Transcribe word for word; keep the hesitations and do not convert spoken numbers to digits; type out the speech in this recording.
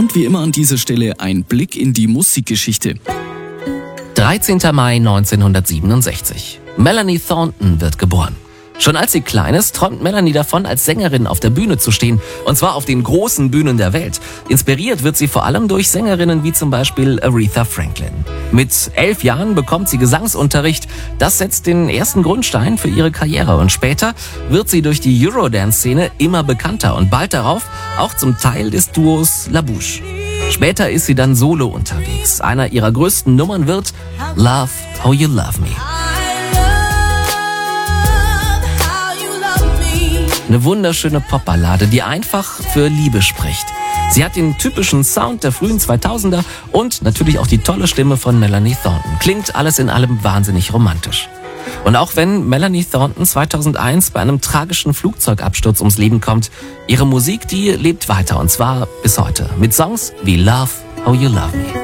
Und wie immer an dieser Stelle ein Blick in die Musikgeschichte. dreizehnter Mai neunzehnhundertsiebenundsechzig. Melanie Thornton wird geboren. Schon als sie klein ist, träumt Melanie davon, als Sängerin auf der Bühne zu stehen. Und zwar auf den großen Bühnen der Welt. Inspiriert wird sie vor allem durch Sängerinnen wie zum Beispiel Aretha Franklin. Mit elf Jahren bekommt sie Gesangsunterricht. Das setzt den ersten Grundstein für ihre Karriere. Und später wird sie durch die Eurodance-Szene immer bekannter und bald darauf auch zum Teil des Duos La Bouche. Später ist sie dann solo unterwegs. Einer ihrer größten Nummern wird Love How You Love Me. Eine wunderschöne Popballade, die einfach für Liebe spricht. Sie hat den typischen Sound der frühen zweitausender und natürlich auch die tolle Stimme von Melanie Thornton. Klingt alles in allem wahnsinnig romantisch. Und auch wenn Melanie Thornton zweitausendeins bei einem tragischen Flugzeugabsturz ums Leben kommt, ihre Musik, die lebt weiter und zwar bis heute mit Songs wie Love How You Love Me.